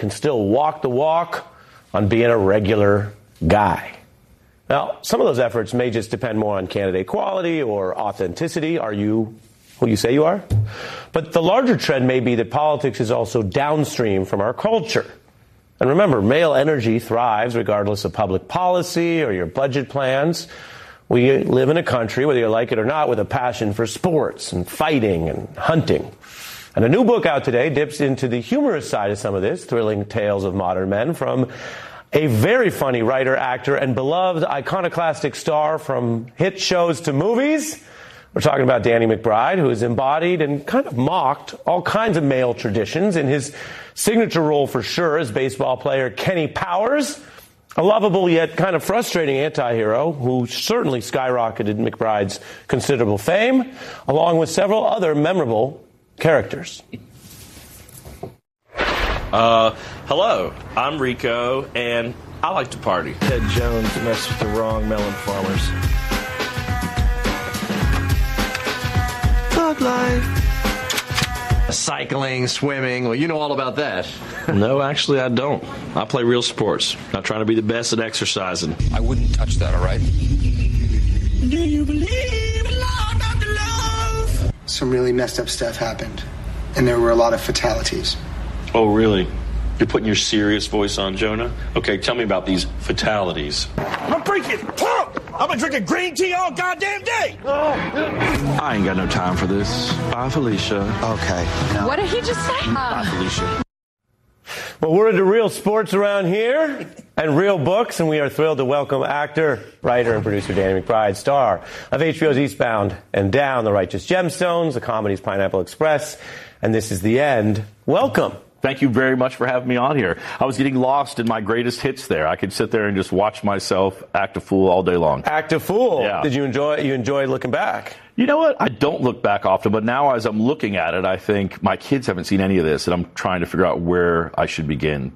can still walk the walk on being a regular guy. Now, some of those efforts may just depend more on candidate quality or authenticity. Are you who you say you are? But the larger trend may be that politics is also downstream from our culture. And remember, male energy thrives regardless of public policy or your budget plans. We live in a country, whether you like it or not, with a passion for sports and fighting and hunting. And a new book out today dips into the humorous side of some of this, thrilling tales of modern men from a very funny writer, actor, and beloved iconoclastic star from hit shows to movies. We're talking about Danny McBride, who has embodied and kind of mocked all kinds of male traditions in his signature role for sure as baseball player Kenny Powers, a lovable yet kind of frustrating anti-hero who certainly skyrocketed McBride's considerable fame, along with several other memorable characters. Hello, I'm Rico, and I like to party. Ted Jones messed with the wrong melon farmers. Thug life. Cycling, swimming, well, you know all about that. No, actually, I don't. I play real sports. Not trying to be the best at exercising. I wouldn't touch that, all right? Do you believe in love after love? Some really messed up stuff happened, and there were a lot of fatalities. Oh, really? You're putting your serious voice on, Jonah? Okay, tell me about these fatalities. I'm freaking pumped! I've been drinking green tea all goddamn day! I ain't got no time for this. Bye, Felicia. Okay. No. What did he just say? Bye, Felicia. Well, we're into real sports around here and real books, and we are thrilled to welcome actor, writer, and producer Danny McBride, star of HBO's Eastbound and Down, The Righteous Gemstones, the comedy's Pineapple Express, and This Is the End. Welcome. Thank you very much for having me on here. I was getting lost in my greatest hits there. I could sit there and just watch myself act a fool all day long. Act a fool? Yeah. Did you enjoy looking back? You know what? I don't look back often, but now as I'm looking at it, I think my kids haven't seen any of this, and I'm trying to figure out where I should begin.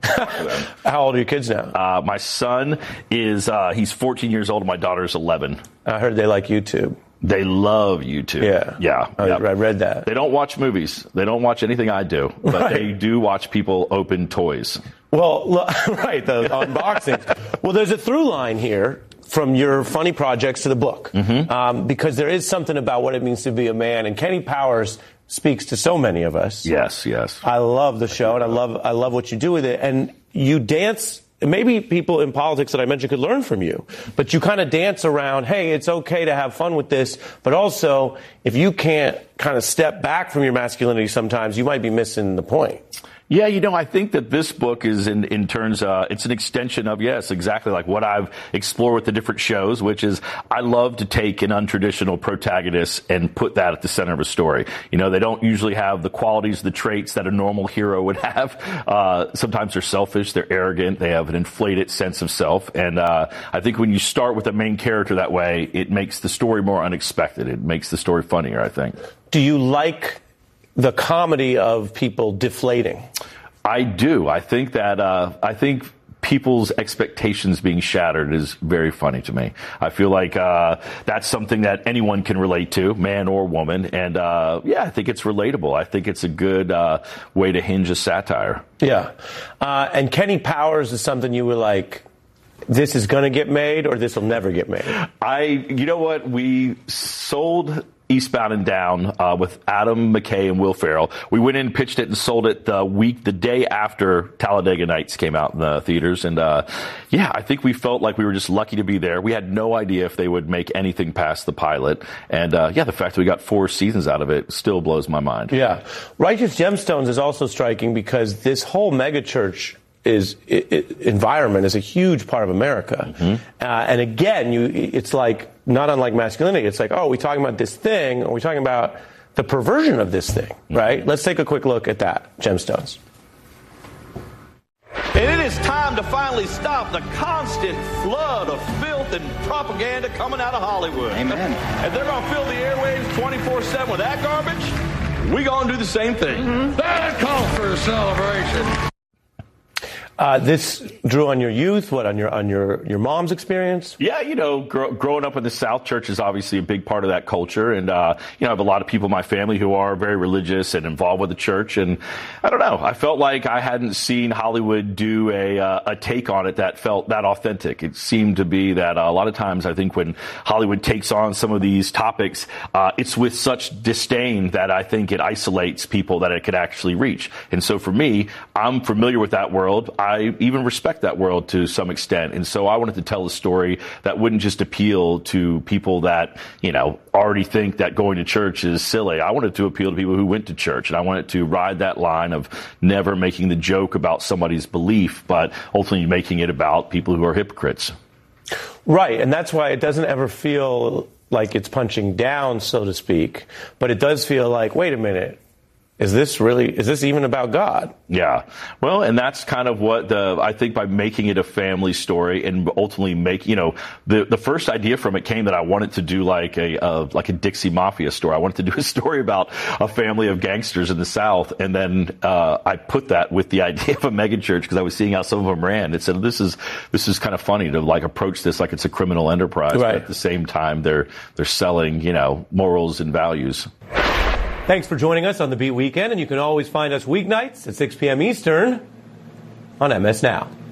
How old are your kids now? My son is, he's 14 years old, and my daughter's 11. I heard they like YouTube. They love YouTube. Yeah. I read that. They don't watch movies. They don't watch anything I do, but They do watch people open toys. Well, right, the unboxing. Well, there's a through line here from your funny projects to the book, because there is something about what it means to be a man, and Kenny Powers speaks to so many of us. Yes. I love the show, and I love what you do with it, and you dance. Maybe people in politics that I mentioned could learn from you, but you kind of dance around, hey, it's okay to have fun with this, but also if you can't kind of step back from your masculinity sometimes, you might be missing the point. Yeah, I think that this book is in terms, it's an extension of, yes, exactly like what I've explored with the different shows, which is I love to take an untraditional protagonist and put that at the center of a story. They don't usually have the qualities, the traits that a normal hero would have. Sometimes they're selfish, they're arrogant, they have an inflated sense of self. And I think when you start with a main character that way, it makes the story more unexpected. It makes the story funnier, I think. Do you like the comedy of people deflating? I do. I think that people's expectations being shattered is very funny to me. I feel like that's something that anyone can relate to, man or woman. And I think it's relatable. I think it's a good way to hinge a satire. Yeah. And Kenny Powers is something you were like, this is going to get made or this will never get made? You know what? We sold Eastbound and Down with Adam McKay and Will Ferrell. We went in, pitched it, and sold it the day after Talladega Nights came out in the theaters. And I think we felt like we were just lucky to be there. We had no idea if they would make anything past the pilot. And the fact that we got 4 seasons out of it still blows my mind. Yeah. Righteous Gemstones is also striking because this whole megachurch environment is a huge part of America. And again, it's like, not unlike masculinity, it's like, oh, are we talking about this thing? Or are we talking about the perversion of this thing, right? Let's take a quick look at that, Gemstones. And it is time to finally stop the constant flood of filth and propaganda coming out of Hollywood. Amen. And they're going to fill the airwaves 24/7 with that garbage. We're going to do the same thing. That calls for a celebration. This drew on your youth, on your mom's experience? Yeah, growing up in the South, church is obviously a big part of that culture. And, I have a lot of people in my family who are very religious and involved with the church. And I don't know, I felt like I hadn't seen Hollywood do a take on it that felt that authentic. It seemed to be that a lot of times I think when Hollywood takes on some of these topics, it's with such disdain that I think it isolates people that it could actually reach. And so for me, I'm familiar with that world. I even respect that world to some extent. And so I wanted to tell a story that wouldn't just appeal to people that, already think that going to church is silly. I wanted to appeal to people who went to church, and I wanted to ride that line of never making the joke about somebody's belief, but ultimately making it about people who are hypocrites. Right. And that's why it doesn't ever feel like it's punching down, so to speak, but it does feel like, wait a minute. Is this even about God? Yeah. Well, and that's kind of what I think by making it a family story and ultimately the first idea from it came that I wanted to do like a Dixie Mafia story. I wanted to do a story about a family of gangsters in the South. And then, I put that with the idea of a megachurch because I was seeing how some of them ran. It said, this is kind of funny to approach this like it's a criminal enterprise. Right. But at the same time, they're selling, morals and values. Thanks for joining us on the Beat Weekend, and you can always find us weeknights at 6 p.m. Eastern on MS Now.